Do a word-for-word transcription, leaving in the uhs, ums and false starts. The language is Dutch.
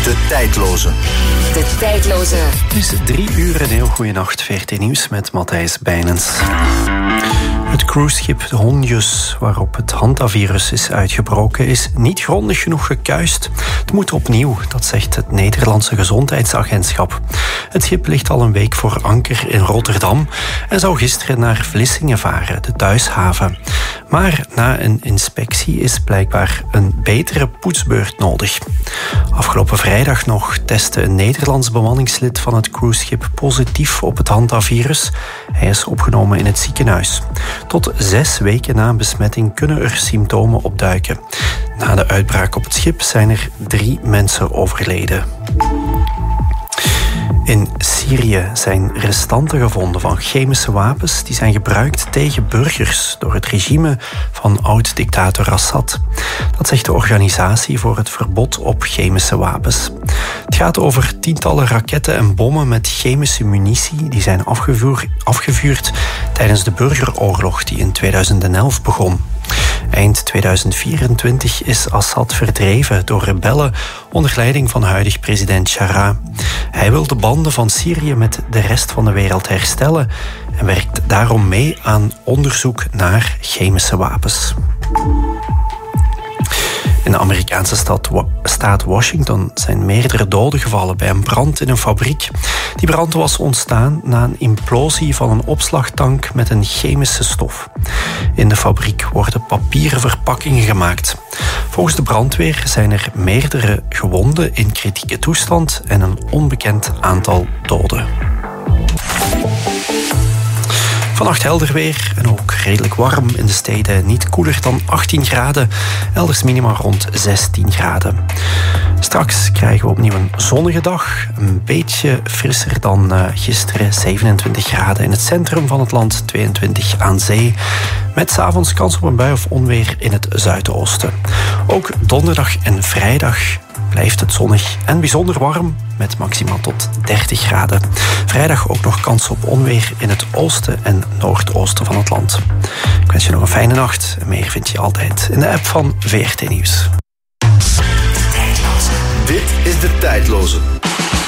De Tijdloze. De Tijdloze. Het is drie uur en heel goeienacht. V R T Nieuws met Matthijs Bijnens. Het cruiseschip de Hondius, waarop het hantavirus is uitgebroken, is niet grondig genoeg gekuist. Het moet opnieuw, dat zegt het Nederlandse Gezondheidsagentschap. Het schip ligt al een week voor anker in Rotterdam en zou gisteren naar Vlissingen varen, de thuishaven. Maar na een inspectie is blijkbaar een betere poetsbeurt nodig. Afgelopen vrijdag nog testte een Nederlands bemanningslid van het cruiseschip positief op het hantavirus. Hij is opgenomen in het ziekenhuis. Tot zes weken na besmetting kunnen er symptomen opduiken. Na de uitbraak op het schip zijn er drie mensen overleden. In Syrië zijn restanten gevonden van chemische wapens die zijn gebruikt tegen burgers door het regime van oud-dictator Assad. Dat zegt de Organisatie voor het Verbod op Chemische Wapens. Het gaat over tientallen raketten en bommen met chemische munitie die zijn afgevuur, afgevuurd tijdens de burgeroorlog die in tweeduizend elf begon. Eind tweeduizend vierentwintig is Assad verdreven door rebellen onder leiding van huidig president Chara. Hij wil de banden van Syrië met de rest van de wereld herstellen en werkt daarom mee aan onderzoek naar chemische wapens. In de Amerikaanse stad, staat Washington zijn meerdere doden gevallen bij een brand in een fabriek. Die brand was ontstaan na een implosie van een opslagtank met een chemische stof. In de fabriek worden papieren verpakkingen gemaakt. Volgens de brandweer zijn er meerdere gewonden in kritieke toestand en een onbekend aantal doden. Vannacht helder weer en ook redelijk warm in de steden. Niet koeler dan achttien graden, elders minima rond zestien graden. Straks krijgen we opnieuw een zonnige dag. Een beetje frisser dan uh, gisteren, zevenentwintig graden in het centrum van het land, tweeëntwintig aan zee. Met 's avonds kans op een bui of onweer in het zuidoosten. Ook donderdag en vrijdag blijft het zonnig en bijzonder warm met maximaal tot dertig graden. Vrijdag ook nog kans op onweer in het oosten en noordoosten van het land. Ik wens je nog een fijne nacht. Meer vind je altijd in de app van V R T Nieuws. Dit is De Tijdloze.